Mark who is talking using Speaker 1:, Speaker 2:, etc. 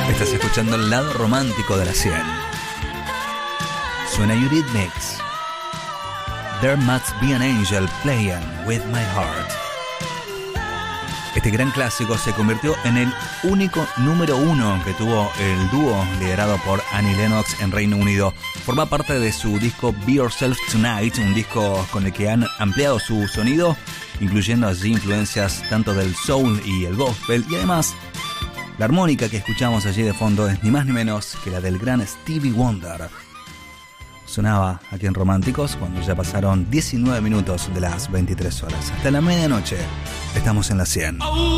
Speaker 1: Estás escuchando el lado romántico de la 100. Suena Eurythmics. There Must Be an Angel Playing With My Heart. Este gran clásico se convirtió en el único número 1 que tuvo el dúo liderado por Annie Lennox en Reino Unido. Forma parte de su disco Be Yourself Tonight, un disco con el que han ampliado su sonido, incluyendo allí influencias tanto del soul y el gospel, y además la armónica que escuchamos allí de fondo es ni más ni menos que la del gran Stevie Wonder. Sonaba aquí en Románticos cuando ya pasaron 19 minutos de las 23 horas. Hasta la medianoche estamos en la 100.